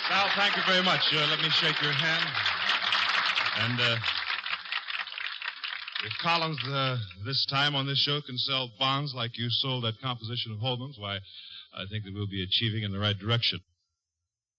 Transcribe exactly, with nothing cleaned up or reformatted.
Sal, thank you very much. Uh, let me shake your hand. And uh, if Collins, uh, this time on this show, can sell bonds like you sold that composition of Holman's, why, I think that we'll be achieving in the right direction.